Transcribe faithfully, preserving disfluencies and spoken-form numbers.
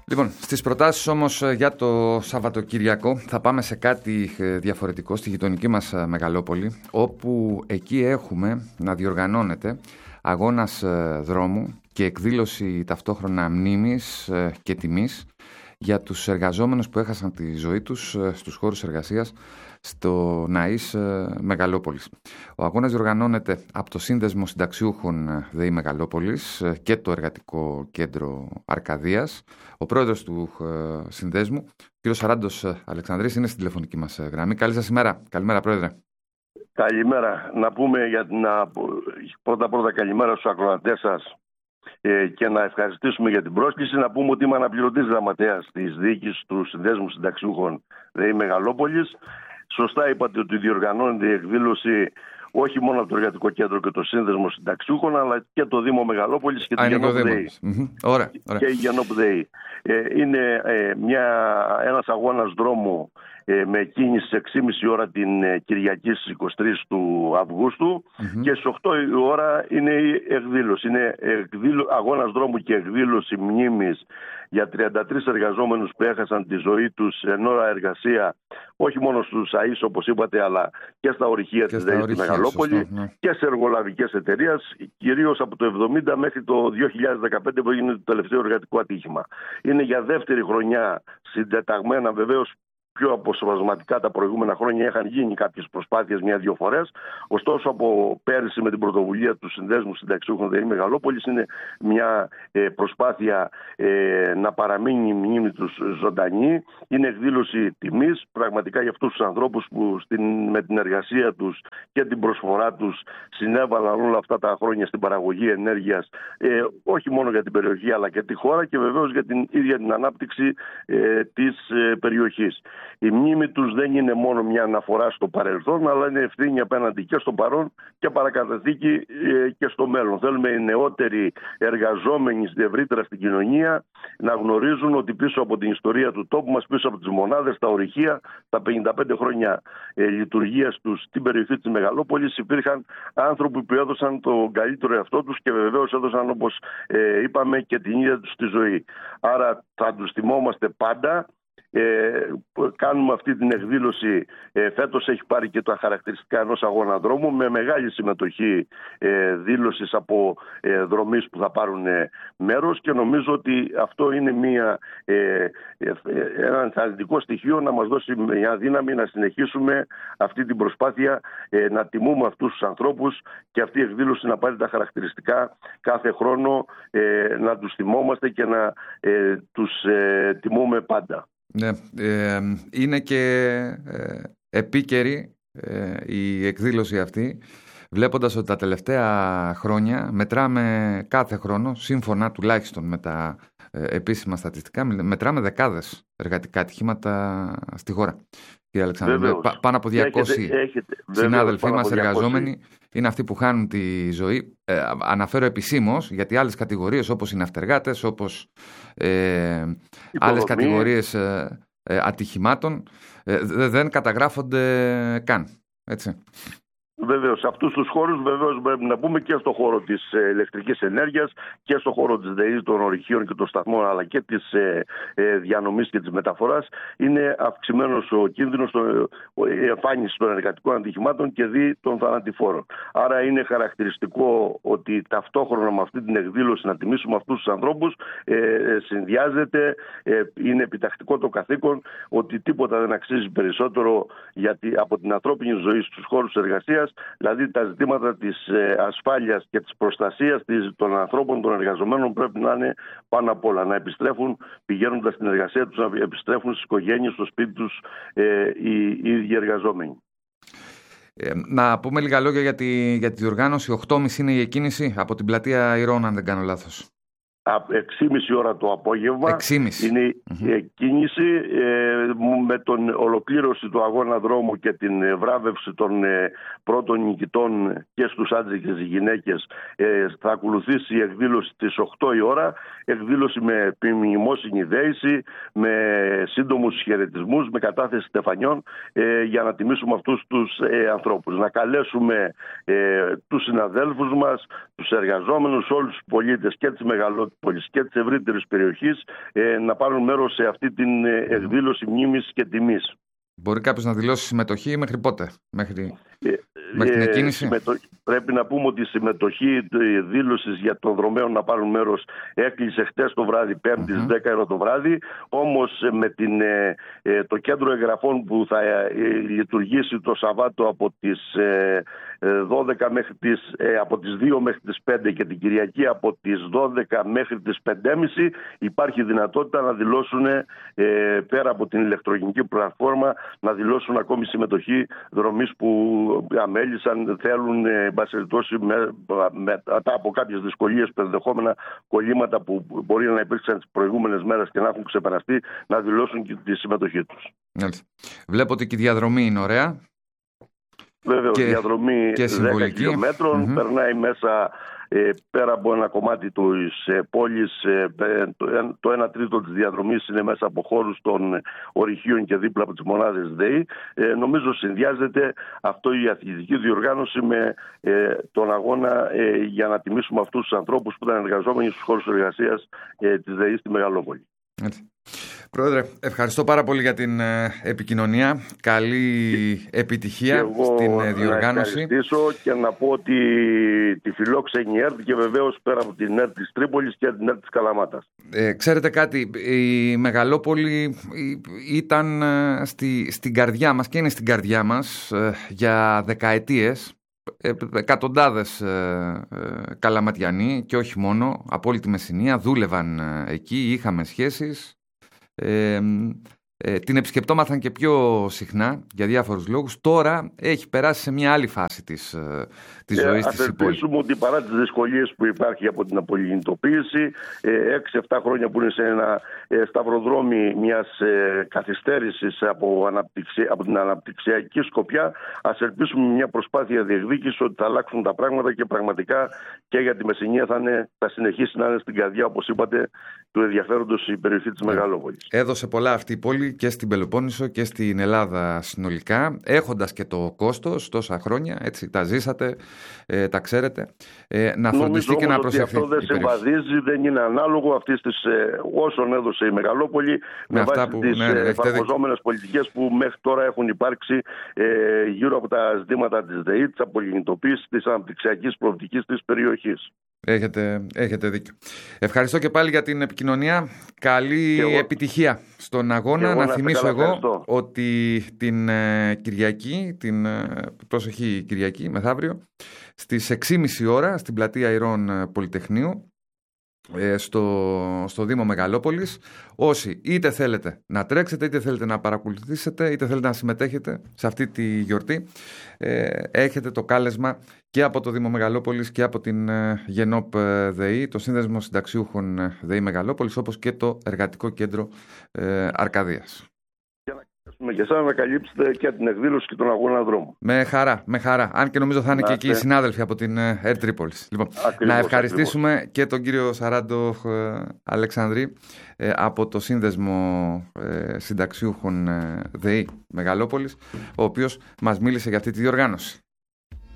Λοιπόν, στις προτάσεις όμως για το Σαββατοκυριακό θα πάμε σε κάτι διαφορετικό, στη γειτονική μας μεγαλόπολη, όπου εκεί έχουμε να διοργανώνεται αγώνας δρόμου και εκδήλωση ταυτόχρονα μνήμης και τιμής για τους εργαζόμενους που έχασαν τη ζωή τους στους χώρους εργασίας στο ΝΑΗΣ Μεγαλόπολης. Ο αγώνας διοργανώνεται από το Σύνδεσμο Συνταξιούχων ΔΕΗ Μεγαλόπολης και το Εργατικό Κέντρο Αρκαδίας. Ο πρόεδρος του συνδέσμου, κ. Σαράντος Αλεξανδρής, είναι στην τηλεφωνική μας γραμμή. Καλή σας ημέρα. Καλημέρα, πρόεδρε. Καλημέρα. Να πούμε για την πρώτα πρώτα καλημέρα στους ακροατές σας ε, και να ευχαριστήσουμε για την πρόσκληση. Να πούμε ότι είμαι αναπληρωτής γραμματέας της διοίκησης του Συνδέσμου Συνταξιούχων ΔΕΗ Μεγαλόπολης. Σωστά είπατε ότι διοργανώνεται η εκδήλωση όχι μόνο από το Εργατικό Κέντρο και το Σύνδεσμο Συνταξιούχων, αλλά και το Δήμο Μεγαλόπολης και την Γενόπου ΔΕΗ. Mm-hmm. Ωραία, ωραία. Και η Γενόπου ΔΕΗ. Ε, είναι ε, μια, ένας αγώνας δρόμου ε, με κίνηση στις έξι και μισή ώρα την ε, Κυριακή στις είκοσι τρεις του Αυγούστου mm-hmm. και στις οκτώ η ώρα είναι η εκδήλωση. Είναι εκδήλω, αγώνας δρόμου και εκδήλωση μνήμης για τριάντα τρεις εργαζόμενους που έχασαν τη ζωή τους εν ώρα εργασία, όχι μόνο στους ΑΗΣ όπως είπατε, αλλά και στα ορυχεία της ΔΕΗ στη Μεγαλόπολη, σωστό, ναι. και σε εργολαβικές εταιρείες, κυρίως από το εβδομήντα μέχρι το δύο χιλιάδες δεκαπέντε που έγινε το τελευταίο εργατικό ατύχημα. Είναι για δεύτερη χρονιά συντεταγμένα, βεβαίως πιο αποσπασματικά τα προηγούμενα χρόνια είχαν γίνει κάποιες προσπάθειες μια-δυο φορές. Ωστόσο, από πέρυσι με την πρωτοβουλία του Συνδέσμου Συνταξιούχων ΔΕΗ Μεγαλόπολης είναι μια ε, προσπάθεια ε, να παραμείνει η μνήμη τους ζωντανή. Είναι εκδήλωση τιμής πραγματικά για αυτούς τους ανθρώπους που στην, με την εργασία τους και την προσφορά τους συνέβαλαν όλα αυτά τα χρόνια στην παραγωγή ενέργειας, ε, όχι μόνο για την περιοχή αλλά και τη χώρα και βεβαίως για την ίδια την ανάπτυξη ε, της ε, περιοχής. Η μνήμη τους δεν είναι μόνο μια αναφορά στο παρελθόν, αλλά είναι ευθύνη απέναντι και στο παρόν και παρακαταθήκη και στο μέλλον. Θέλουμε οι νεότεροι εργαζόμενοι ευρύτερα στην κοινωνία να γνωρίζουν ότι πίσω από την ιστορία του τόπου μας, πίσω από τις μονάδες, τα ορυχεία, τα πενήντα πέντε χρόνια ε, λειτουργίας τους στην περιοχή της Μεγαλόπολης, υπήρχαν άνθρωποι που έδωσαν το καλύτερο εαυτό τους και βεβαίως έδωσαν, όπως ε, είπαμε, και την ίδια τους τη ζωή. Άρα θα τους θυμόμαστε πάντα. Ε, κάνουμε αυτή την εκδήλωση ε, φέτος έχει πάρει και τα χαρακτηριστικά ενός αγώνα δρόμου με μεγάλη συμμετοχή ε, δήλωσης από ε, δρομείς που θα πάρουν ε, μέρος και νομίζω ότι αυτό είναι μια, ε, ε, ένα ενθαρρυντικό στοιχείο να μας δώσει μια δύναμη να συνεχίσουμε αυτή την προσπάθεια ε, να τιμούμε αυτούς τους ανθρώπους και αυτή η εκδήλωση να πάρει τα χαρακτηριστικά κάθε χρόνο ε, να τους θυμόμαστε και να ε, τους ε, τιμούμε πάντα. Ναι, ε, είναι και ε, επίκαιρη ε, η εκδήλωση αυτή, βλέποντας ότι τα τελευταία χρόνια μετράμε κάθε χρόνο, σύμφωνα τουλάχιστον με τα ε, επίσημα στατιστικά, μετράμε δεκάδες εργατικά ατυχήματα στη χώρα. Κύριε Αλεξανδρέ, πά, πάνω από διακόσιοι έχετε, έχετε, συνάδελφοί μας εργαζόμενοι είναι αυτοί που χάνουν τη ζωή. Ε, αναφέρω επισήμως, γιατί άλλες κατηγορίες όπως οι ναυτεργάτες, όπως ε, άλλες κατηγορίες ε, ε, ατυχημάτων ε, δεν καταγράφονται καν. Έτσι. Βεβαίως, σε αυτούς τους χώρους βεβαίως πρέπει να πούμε και στον χώρο της ηλεκτρικής ενέργειας και στον χώρο της ΔΕΗ, των ορυχείων και των σταθμών, αλλά και της ε, ε, διανομής και της μεταφοράς, είναι αυξημένος ο κίνδυνος, η εμφάνιση των εργατικών ατυχημάτων και δι των θανατηφόρων. Άρα είναι χαρακτηριστικό ότι ταυτόχρονα με αυτή την εκδήλωση να τιμήσουμε αυτούς τους ανθρώπους ε, συνδυάζεται, ε, είναι επιτακτικό το καθήκον ότι τίποτα δεν αξίζει περισσότερο γιατί, από την ανθρώπινη ζωή στους χώρους εργασίας. Δηλαδή τα ζητήματα της ασφάλειας και της προστασίας των ανθρώπων, των εργαζομένων πρέπει να είναι πάνω απ' όλα. Να επιστρέφουν πηγαίνοντας στην εργασία τους, να επιστρέφουν στις οικογένειες, στο σπίτι τους ε, οι, οι ίδιοι εργαζόμενοι. Ε, να πούμε λίγα λόγια για τη, για τη διοργάνωση. οκτώ και μισή είναι η εκκίνηση από την πλατεία Ηρών, αν δεν κάνω λάθος. έξι και μισή ώρα το απόγευμα είναι η mm-hmm. κίνηση ε, με την ολοκλήρωση του αγώνα δρόμου και την βράβευση των ε, πρώτων νικητών και στους άντρες και στις γυναίκες. Ε, θα ακολουθήσει η εκδήλωση στις οκτώ η ώρα, εκδήλωση με μνημόσυνη δέηση, με σύντομους χαιρετισμούς, με κατάθεση στεφανιών ε, για να τιμήσουμε αυτούς τους ε, ανθρώπους. Να καλέσουμε ε, τους συναδέλφους μας, τους εργαζόμενους, όλους τους πολίτες και της Μεγαλό Τρίπολης και της ευρύτερης περιοχής ε, να πάρουν μέρος σε αυτή την ε, εκδήλωση μνήμης και τιμής. Μπορεί κάποιος να δηλώσει συμμετοχή μέχρι πότε, μέχρι, ε, μέχρι την ε, εκκίνηση? Συμμετω... Πρέπει να πούμε ότι η συμμετοχή δήλωσης για των δρομέων να πάρουν μέρος έκλεισε χτες το βράδυ, Πέμπτη mm-hmm. δέκα το βράδυ. Όμως με την, ε, το κέντρο εγγραφών που θα ε, λειτουργήσει το Σαββάτο από τις ε, δώδεκα μέχρι τις, ε, από τις δύο μέχρι τις πέντε και την Κυριακή από τις δώδεκα μέχρι τις πέντε και μισή, υπάρχει δυνατότητα να δηλώσουν ε, πέρα από την ηλεκτρονική πλατφόρμα να δηλώσουν ακόμη συμμετοχή δρομής που αμέλησαν, θέλουν ε, με, μετά από κάποιες δυσκολίες, ενδεχόμενα κολλήματα που μπορεί να υπήρξαν τις προηγούμενες μέρες και να έχουν ξεπεραστεί, να δηλώσουν και τη συμμετοχή τους. Βλέπω ότι και η διαδρομή είναι ωραία. Βέβαια, η διαδρομή δέκα χιλιόμετρων mm-hmm. περνάει μέσα ε, πέρα από ένα κομμάτι της ε, πόλης, ε, το, το ένα τρίτο της διαδρομής είναι μέσα από χώρους των ορυχείων και δίπλα από τις μονάδες ΔΕΗ. Ε, νομίζω συνδυάζεται αυτό η αθλητική διοργάνωση με ε, τον αγώνα ε, για να τιμήσουμε αυτούς τους ανθρώπους που ήταν εργαζόμενοι στους χώρους εργασίας ε, της ΔΕΗ στη Μεγαλόπολη. Έτσι. Πρόεδρε, ευχαριστώ πάρα πολύ για την ε, επικοινωνία. Καλή επιτυχία εγώ στην ε, διοργάνωση. Να ευχαριστήσω και να πω ότι τη φιλόξενη ΕΡΤ και βεβαίως πέρα από την ΕΡΤ της Τρίπολης και την ΕΡΤ της Καλαμάτας. Ε, ξέρετε κάτι, η Μεγαλόπολη ήταν ε, στη, στην καρδιά μας και είναι στην καρδιά μας ε, για δεκαετίες. Εκατοντάδες ε, ε, καλαματιανοί και όχι μόνο από όλη τη Μεσσηνία δούλευαν ε, εκεί, είχαμε σχέσεις, ε, ε, την επισκεπτόμασταν και πιο συχνά για διάφορους λόγους. Τώρα έχει περάσει σε μια άλλη φάση της, ε, της ε, ζωής της υπόλοιπης. Ας ελπίσουμε ότι παρά τις δυσκολίες που υπάρχει από την απολιγνητοποίηση, έξι εφτά χρόνια που είναι σε ένα ε, σταυροδρόμι μιας ε, καθυστέρησης από, αναπτυξι... από την αναπτυξιακή σκοπιά, ας ελπίσουμε μια προσπάθεια διεκδίκησης ότι θα αλλάξουν τα πράγματα και πραγματικά και για τη Μεσσηνία θα, είναι, θα συνεχίσει να είναι στην καρδιά, όπως είπατε, του ενδιαφέροντος η περιοχή της Μεγαλόπολης. Έδωσε πολλά αυτή η πόλη και στην Πελοπόννησο και στην Ελλάδα συνολικά, έχοντας και το κόστος τόσα χρόνια, έτσι, τα ζήσατε, ε, τα ξέρετε, ε, να φροντιστεί και να προσεχθεί. Αυτό δεν συμβαδίζει, δεν είναι ανάλογο αυτής της ε, όσων έδωσε η Μεγαλόπολη με, με βάση που, τις ναι, ε, εφαρμοζόμενες πολιτικές που μέχρι τώρα έχουν υπάρξει ε, γύρω από τα ζητήματα της ΔΕΗ, της απολιγνητοποίησης, της αναπτυξιακής προοπτικής της περιοχής. Έχετε, έχετε δίκιο. Ευχαριστώ και πάλι για την επικοινωνία. Καλή εγώ, επιτυχία στον αγώνα. Να θυμίσω εγώ ευχαριστώ. ότι την ε, Κυριακή, την ε, προσεχή Κυριακή, μεθαύριο, στις έξι και μισή ώρα στην πλατεία Ηρών Πολυτεχνείου, ε, στο, στο Δήμο Μεγαλόπολης, όσοι είτε θέλετε να τρέξετε, είτε θέλετε να παρακολουθήσετε, είτε θέλετε να συμμετέχετε σε αυτή τη γιορτή, ε, έχετε το κάλεσμα και από το Δήμο Μεγαλόπολης και από την ε, Γενόπ ε, ΔΕΗ, το Σύνδεσμο Συνταξιούχων ε, ΔΕΗ Μεγαλόπολης, όπως και το Εργατικό Κέντρο ε, Αρκαδίας. Και εσάς να καλύψετε και την εκδήλωση και τον αγώνα δρόμου. Με χαρά, με χαρά. Αν και νομίζω θα είναι να, και εκεί οι συνάδελφοι από την ΕΡΤ Τρίπολης. Λοιπόν, ακριβώς, να ευχαριστήσουμε ακριβώς. και τον κύριο Σαράντο ε, Αλεξανδρή ε, από το Σύνδεσμο ε, Συνταξιούχων ε, ΔΕΗ Μεγαλόπολης, ο οποίος μας μίλησε για αυτή τη διοργάνωση.